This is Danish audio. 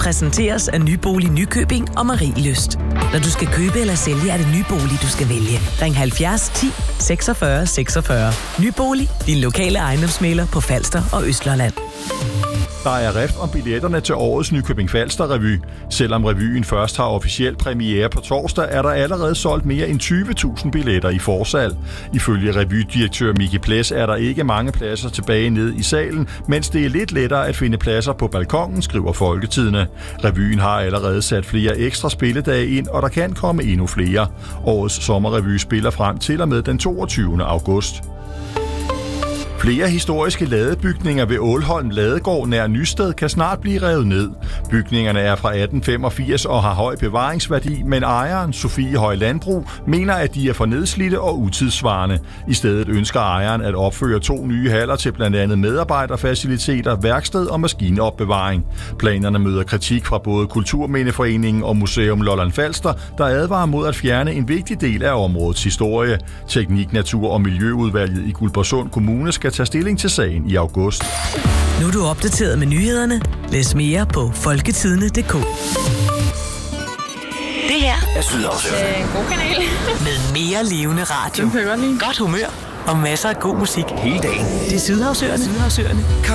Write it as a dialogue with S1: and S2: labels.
S1: præsenteres af Nybolig Nykøbing og Marielyst. Når du skal købe eller sælge, er det Nybolig, du skal vælge. Ring 70 10 46 46. Nybolig, din lokale ejendomsmægler på Falster og Østlandet.
S2: Der er rift om billetterne til årets Nykøbing Falster Revy. Selvom revyen først har officiel premiere på torsdag, er der allerede solgt mere end 20.000 billetter i forsalg. Ifølge revydirektør Micke Ples er der ikke mange pladser tilbage ned i salen, mens det er lidt lettere at finde pladser på balkongen, skriver Folketidende. Revyen har allerede sat flere ekstra spilledage ind, og der kan komme endnu flere. Årets sommerrevy spiller frem til og med den 22. august. Flere historiske ladebygninger ved Ålholm Ladegård nær Nysted kan snart blive revet ned. Bygningerne er fra 1885 og har høj bevaringsværdi, men ejeren, Sofie Høj Landbrug, mener, at de er for nedslidte og utidssvarende. I stedet ønsker ejeren at opføre 2 nye haller til blandt andet medarbejderfaciliteter, værksted og maskineopbevaring. Planerne møder kritik fra både Kulturmindeforeningen og Museum Lolland Falster, der advarer mod at fjerne en vigtig del af områdets historie. Teknik, Natur og Miljøudvalget i Guldborgsund Kommune skal tage stilling til sagen i august.
S1: Nu er du opdateret med nyhederne. Læs mere på folketidende.dk. Det her
S3: er Sydhavsøerne.
S4: En god kanal.
S1: med mere levende radio,
S4: Den kan jeg godt lide.
S1: godt humør og masser af god musik
S3: Hele dagen.
S1: Det er Sydhavsøerne.